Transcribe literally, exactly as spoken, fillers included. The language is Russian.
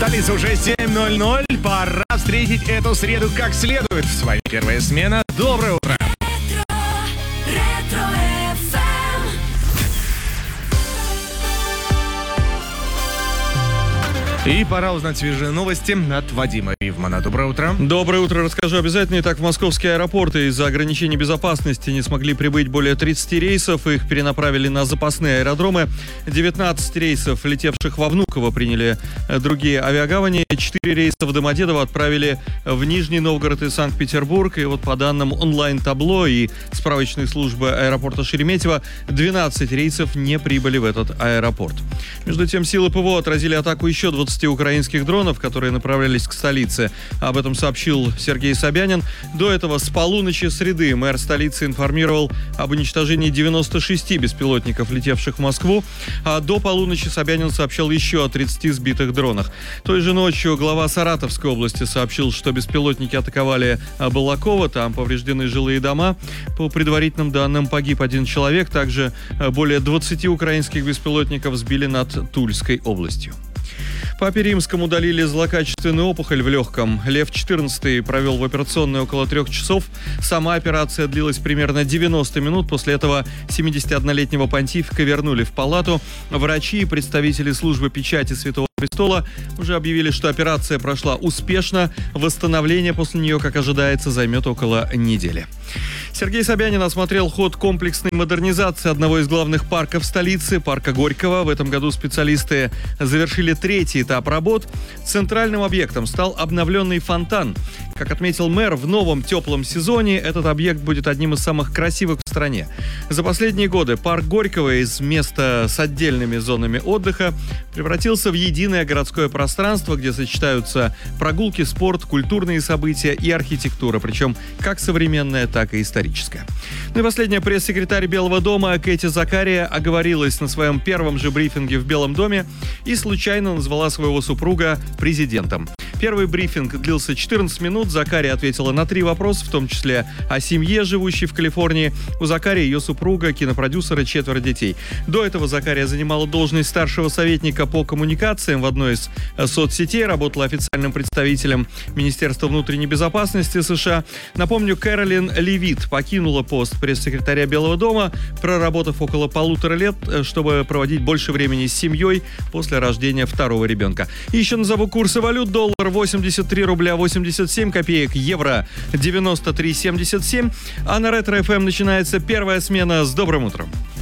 столице уже семь ноль ноль. Пора встретить эту среду как следует. С вами первая смена. Доброе утро. И пора узнать свежие новости от Вадима Ривмана. Доброе утро. Доброе утро. Расскажу обязательно. Итак, в московские аэропорты из-за ограничений безопасности не смогли прибыть более тридцати рейсов. Их перенаправили на запасные аэродромы. девятнадцать рейсов, летевших во Внуково, приняли другие авиагавани. четыре рейса в Домодедово отправили в Нижний Новгород и Санкт-Петербург. И вот по данным онлайн-табло и справочной службы аэропорта Шереметьево, двенадцать рейсов не прибыли в этот аэропорт. Между тем, силы ПВО отразили атаку еще двадцати украинских дронов, которые направлялись к столице. Об этом сообщил Сергей Собянин. До этого с полуночи среды мэр столицы информировал об уничтожении девяноста шести беспилотников, летевших в Москву. А до полуночи Собянин сообщал еще о тридцати сбитых дронах. Той же ночью глава Саратовской области сообщил, что беспилотники атаковали Балаково. Там повреждены жилые дома. По предварительным данным, погиб один человек. Также более двадцати украинских беспилотников сбили над Тульской областью. Папе Римскому удалили злокачественную опухоль в легком. Лев четырнадцатый провел в операционной около трех часов. Сама операция длилась примерно девяносто минут. После этого семидесятиоднолетнего понтифика вернули в палату. Врачи и представители службы печати Святого Престола уже объявили, что операция прошла успешно. Восстановление после нее, как ожидается, займет около недели. Сергей Собянин осмотрел ход комплексной модернизации одного из главных парков столицы, парка Горького. В этом году специалисты завершили третий этап работ. Центральным объектом стал обновленный фонтан. Как отметил мэр, в новом теплом сезоне этот объект будет одним из самых красивых в стране. За последние годы парк Горького из места с отдельными зонами отдыха превратился в единое городское пространство, где сочетаются прогулки, спорт, культурные события и архитектура, причем как современная, так и историческая. Ну и последняя, пресс-секретарь Белого дома Кэти Закария оговорилась на своем первом же брифинге в Белом доме и случайно назвала своего супруга президентом. Первый брифинг длился четырнадцать минут. Закария ответила на три вопроса, в том числе о семье, живущей в Калифорнии. У Закарии ее супруга, кинопродюсера, четверо детей. До этого Закария занимала должность старшего советника по коммуникациям в одной из соцсетей, работала официальным представителем Министерства внутренней безопасности США. Напомню, Кэролин Левит покинула пост пресс-секретаря Белого дома, проработав около полутора лет, чтобы проводить больше времени с семьей после рождения второго ребенка. И еще назову курсы валют. Доллар восемьдесят три рубля восемьдесят семь копеек, евро девяносто три семьдесят семь. А на Ретро-эф эм начинается первая смена. С добрым утром.